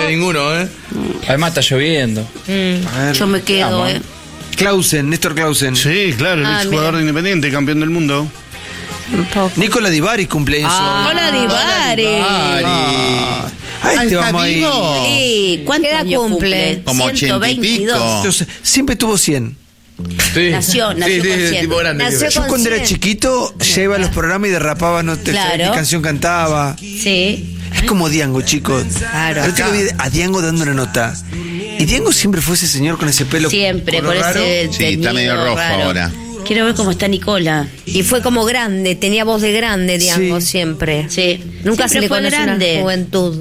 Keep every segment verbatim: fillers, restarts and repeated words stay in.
hay ninguno, ¿eh? Además está lloviendo. Mm, yo me quedo, Vamos. ¿eh? Clausen, Néstor Clausen. Sí, claro, el Ah, exjugador de Independiente, campeón del mundo. Un poco. Nicola Di Bari cumpleaños hoy. Hola, Divari. Ah, a este ¿está vamos a ir. vivo? Sí, ¿cuántos ¿Qué edad años cumple? cumple? Como ochenta y pico. Entonces, siempre tuvo cien. Sí. Nació, nació sí, con sí, cien. tipo grande. Nació tipo. Yo con cuando era cien. chiquito ya iba a los programas y derrapaba, no te Claro. sabía qué canción cantaba. Sí. Es como Diango, chicos. Claro. El otro día vi a Diango dando una nota. Y Diango siempre fue ese señor con ese pelo. Siempre, color por raro. ese Sí, está medio teñido rojo raro. ahora. Quiero ver cómo está Nicola. Y fue como grande, tenía voz de grande, digamos, Sí. siempre. Sí. Nunca Siempre se le fue conoce grande. una juventud.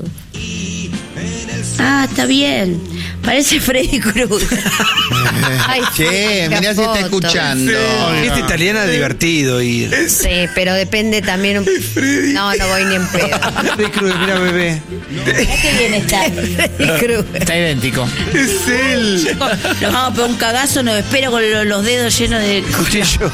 Ah, está bien. Parece Freddy Cruz. Ay, Che, la mirá si está foto. escuchando. Esta italiana es divertido ir. Sí, pero depende también. un- No, no voy ni en pedo. Freddy Cruz, mira, bebé. Mirá qué bien está. Freddy Cruz. Está idéntico. Es él. Nos vamos a pegar un cagazo, nos espero con lo- los dedos llenos de Cuchillo.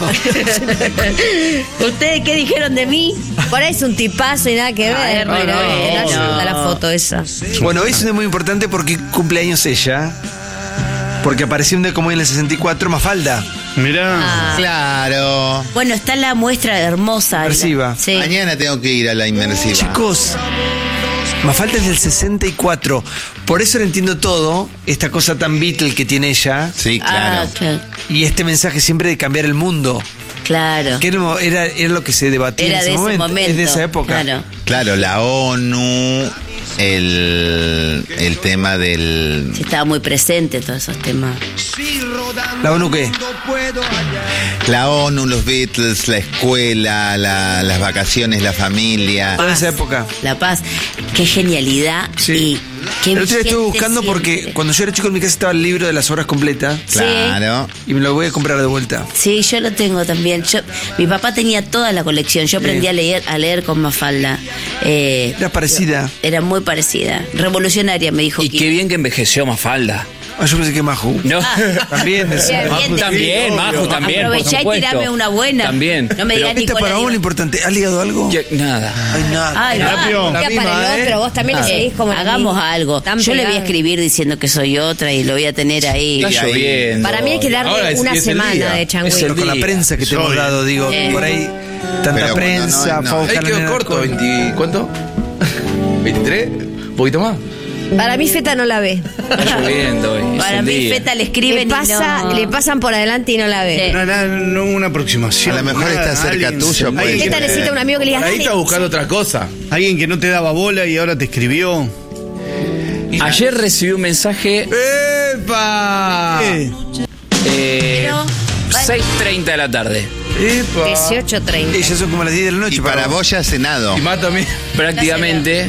¿Ustedes qué dijeron de mí? Por ahí es un tipazo y nada que ver. Ay, pero no, que no no. ayuda la foto esa. Bueno, hoy es un día muy importante porque cumpleaños ella. Porque apareció un día como hoy en el sesenta y cuatro, Mafalda. Mirá. Ah. Claro. Bueno, está la muestra hermosa. Inmersiva. Sí. Mañana tengo que ir a la inmersiva. Chicos, Mafalda es del sesenta y cuatro. Por eso le entiendo todo, esta cosa tan Beatle que tiene ella. Sí, Ah, claro. claro. Y este mensaje siempre de cambiar el mundo. Claro. Que era, era, era lo que se debatía Era en ese, de ese momento. momento. Es de esa época. Claro. Claro, la ONU, el, el tema del... Sí, estaba muy presente todos esos temas. ¿La ONU qué? La ONU, los Beatles, la escuela, la- las vacaciones, la familia. Toda esa época. La paz. Qué genialidad. Sí. Y qué El otro día estuve vigente buscando porque siempre. cuando yo era chico en mi casa estaba el libro de las obras completas. Claro. Y me lo voy a comprar de vuelta. Sí, yo lo tengo también. Yo, mi papá tenía toda la colección. Yo aprendí Sí. a leer a leer con Mafalda. Eh, Era parecida. era muy parecida. Revolucionaria, me dijo. Y Kiko. qué bien que envejeció Mafalda. Ah, yo pensé que Maju. No. También. decía. Bien, Maju bien, también, sí, Maju obvio. también. por Aprovechá y supuesto. tirame una buena. También. No me Pero digas esta Nicolás. para vos lo digo- importante. ¿Has ligado algo? Yo- nada. Ay, nada. Ay, Terapio. va. Ya misma, para el ¿eh? otro, vos también le Eh, seguís como. hagamos algo. Tan Yo le voy a pegado. escribir diciendo que soy otra y lo voy a tener ahí. Está ahí. lloviendo. Para mí hay que darle Ahora es- una es el semana día. de Es changüí. el Con la día. prensa que te hemos Soy. dado, digo, Sí. por ahí tanta Pero bueno, prensa, no, no. fue a Ahí buscar quedó en el corto, alcohol. veinte, ¿cuánto? ¿veintitrés? ¿Un poquito más? Para mí Feta no la ve. Está lloviendo hoy. es Para el mí, día. Feta le Le, escriben pasa, y no... le pasan por adelante y no la ve. Sí. No, no, no hubo una aproximación. A lo mejor nada, está cerca alguien- tuyo, pues. alguien Feta que- necesita un amigo que le diga, Ahí dale. está buscando otra cosa. Alguien que no te daba bola y ahora te escribió. Ayer recibí un mensaje ¡Epa! ¿Qué? eh, Pero- seis treinta de la tarde. ¡Epa! dieciocho treinta. Ellas son como las diez de la noche. Y para vos ya has cenado. Y más también. Prácticamente.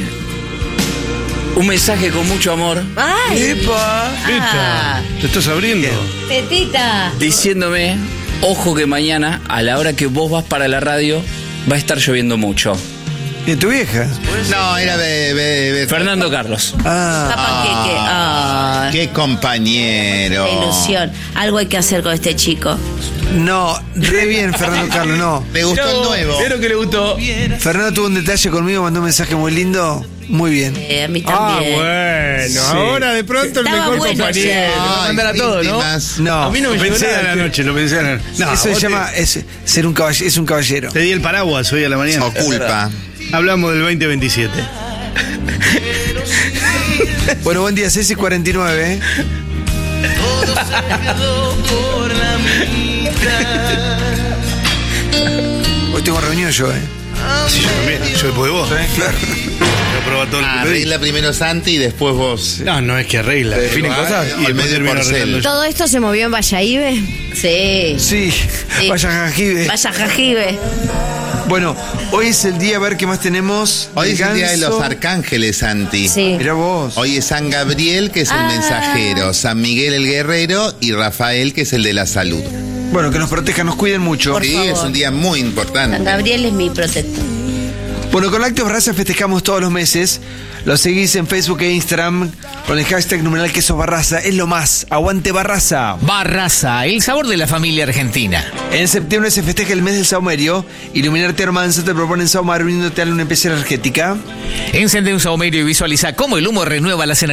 Un mensaje con mucho amor. ¡Ay! ¡Epa! Ah, ¿Te estás abriendo? Fetita. Diciéndome, ojo que mañana, a la hora que vos vas para la radio, va a estar lloviendo mucho. ¿Y tu vieja? No, era be- be- be- Fernando Carlos. Ah, Panqueque. Ah, Qué compañero. qué ilusión. Algo hay que hacer con este chico. no, re bien, Fernando Carlos, no. ¿Te gustó el nuevo? Creo que le gustó. Fernando tuvo un detalle conmigo, mandó un mensaje muy lindo. Muy bien. Eh, a mí Ah, también. bueno. Ahora de pronto el Estaba mejor bueno compañero. ayer. Ay, mandar a todo, ¿no? víctimas. No, A mí no me Lo llegó pensé nada. a la noche, lo pensé a la noche. No, eso se vos te- llama es, ser un caballero, es un caballero. Te di el paraguas hoy a la mañana. O culpa. Hablamos del veinte veintisiete. Bueno, buen día, Ceci cuarenta y nueve. ¿eh? Hoy tengo reunión yo, ¿eh? Sí, yo también. Yo después de vos. Claro. Voy a probar todo lo que pedí. Arregla primero Santi y después vos. No, no es que arregla. definen Pero, cosas y y después medio termino porcel. arreglando yo. ¿Todo esto se movió en Vallaibe? Sí. Sí, Sí. vaya Jajibe. Vaya Jajibe. Bueno, hoy es el día, a ver qué más tenemos. Hoy es el día de los Ganso. arcángeles, Santi. Sí. Mirá vos. Hoy es San Gabriel, que es el Ah. mensajero, San Miguel el guerrero y Rafael, que es el de la salud. Bueno, que nos protejan, nos cuiden mucho. Por Sí, favor. es un día muy importante. San Gabriel es mi protector. Bueno, con Lácteos Barraza festejamos todos los meses. Lo seguís en Facebook e Instagram con el hashtag numeral queso Barraza. Es lo más. Aguante Barraza. Barraza, el sabor de la familia argentina. En septiembre se festeja el mes del saumerio. Iluminarte Armanza te propone saumar uniéndote a una especie energética. Encende un saumerio y visualiza cómo el humo renueva las energías.